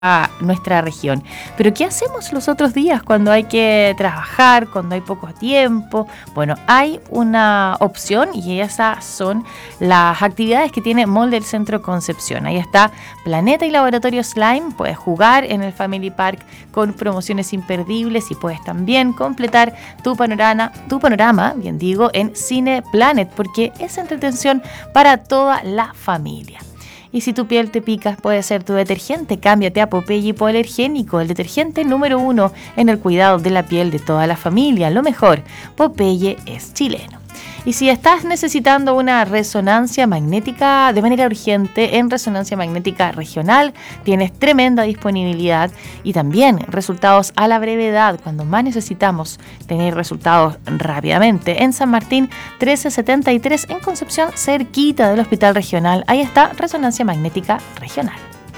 a nuestra región. Pero ¿qué hacemos los otros días cuando hay que trabajar, cuando hay poco tiempo? Bueno, hay una opción y esas son las actividades que tiene Mall del Centro Concepción. Ahí está Planeta y Laboratorio Slime. Puedes jugar en el Family Park con promociones imperdibles y puedes también completar tu panorama, bien digo, en Cine Planet, porque es entretención para toda la familia. Y si tu piel te pica, puede ser tu detergente. Cámbiate a Popeye Hipoalergénico, el detergente número 1 en el cuidado de la piel de toda la familia. Lo mejor, Popeye es chileno. Y si estás necesitando una resonancia magnética de manera urgente, en Resonancia Magnética Regional tienes tremenda disponibilidad y también resultados a la brevedad, cuando más necesitamos tener resultados rápidamente. En San Martín 1373, en Concepción, cerquita del Hospital Regional. Ahí está Resonancia Magnética Regional.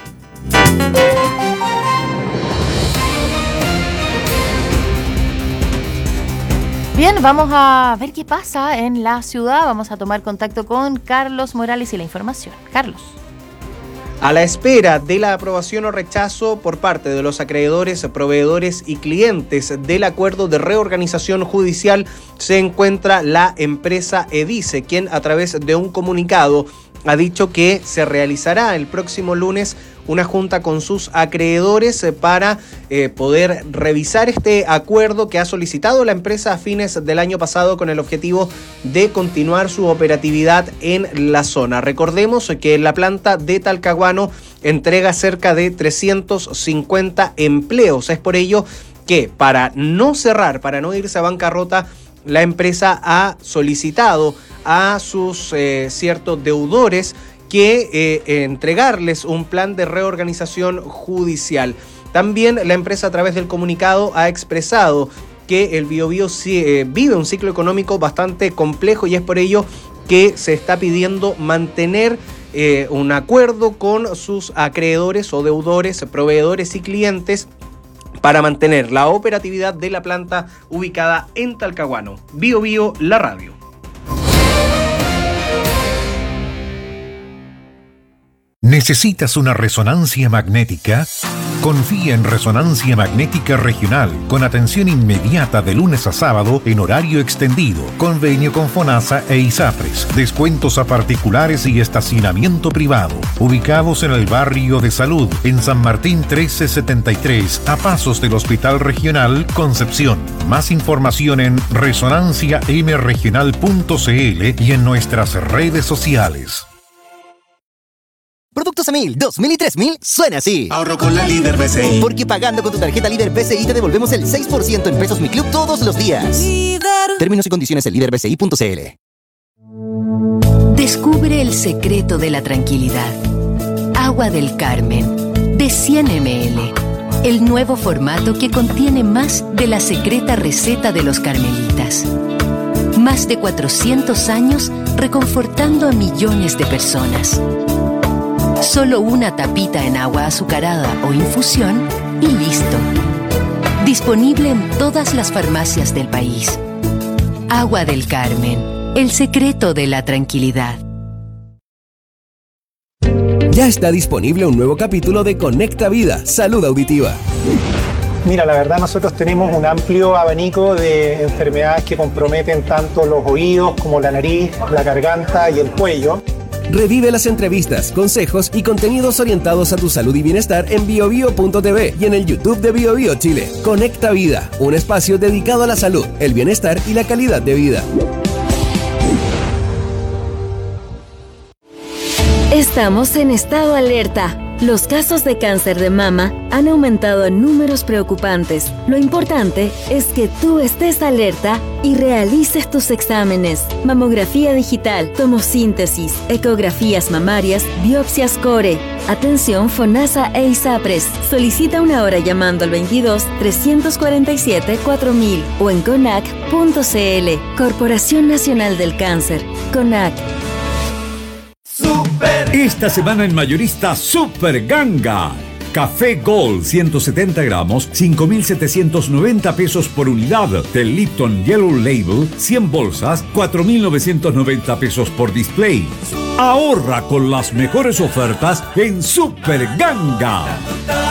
Bien, vamos a ver qué pasa en la ciudad. Vamos a tomar contacto con Carlos Morales y la información. Carlos. A la espera de la aprobación o rechazo por parte de los acreedores, proveedores y clientes del acuerdo de reorganización judicial, se encuentra la empresa Edice, quien a través de un comunicado ha dicho que se realizará el próximo lunes una junta con sus acreedores para poder revisar este acuerdo que ha solicitado la empresa a fines del año pasado con el objetivo de continuar su operatividad en la zona. Recordemos que la planta de Talcahuano entrega cerca de 350 empleos. Es por ello que para no cerrar, para no irse a bancarrota, la empresa ha solicitado a sus ciertos deudores que entregarles un plan de reorganización judicial. También la empresa, a través del comunicado, ha expresado que el Biobío vive un ciclo económico bastante complejo y es por ello que se está pidiendo mantener un acuerdo con sus acreedores o deudores, proveedores y clientes para mantener la operatividad de la planta ubicada en Talcahuano. Biobío, la radio. ¿Necesitas una resonancia magnética? Confía en Resonancia Magnética Regional, con atención inmediata de lunes a sábado en horario extendido, convenio con FONASA e ISAPRES, descuentos a particulares y estacionamiento privado. Ubicados en el barrio de Salud, en San Martín 1373, a pasos del Hospital Regional Concepción. Más información en resonanciamregional.cl y en nuestras redes sociales. Productos a 1000, 2000 y 3000 suena así. Ahorro con la Líder BCI. Porque pagando con tu tarjeta Líder BCI te devolvemos el 6% en Pesos Mi Club todos los días. Líder. Términos y condiciones en liderbci.cl. Descubre el secreto de la tranquilidad. Agua del Carmen, de 100 ml. El nuevo formato que contiene más de la secreta receta de los carmelitas. Más de 400 años reconfortando a millones de personas. Solo una tapita en agua azucarada o infusión y listo. Disponible en todas las farmacias del país. Agua del Carmen, el secreto de la tranquilidad. Ya está disponible un nuevo capítulo de Conecta Vida, Salud Auditiva. Mira, la verdad nosotros tenemos un amplio abanico de enfermedades que comprometen tanto los oídos como la nariz, la garganta y el cuello. Revive las entrevistas, consejos y contenidos orientados a tu salud y bienestar en biobio.tv y en el YouTube de BioBio Chile. Conecta Vida, un espacio dedicado a la salud, el bienestar y la calidad de vida. Estamos en estado alerta. Los casos de cáncer de mama han aumentado en números preocupantes. Lo importante es que tú estés alerta y realices tus exámenes. Mamografía digital, tomosíntesis, ecografías mamarias, biopsias core. Atención FONASA e ISAPRES. Solicita una hora llamando al 22 347 4000 o en CONAC.cl. Corporación Nacional del Cáncer. CONAC. Esta semana en Mayorista Super Ganga. Café Gold 170 gramos, 5.790 pesos por unidad. Del Lipton Yellow Label, 100 bolsas, 4.990 pesos por display. Ahorra con las mejores ofertas en Super Ganga.